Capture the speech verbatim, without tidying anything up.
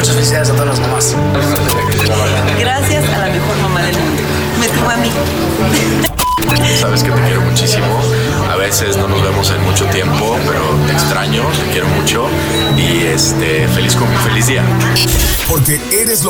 muchas felicidades a todas las mamás. Gracias a la mejor mamá del mundo. Me tuvo a mí. Sabes que te quiero muchísimo. A veces no nos vemos en mucho tiempo, pero te extraño, te quiero mucho. Y este, feliz, feliz día. Porque eres lo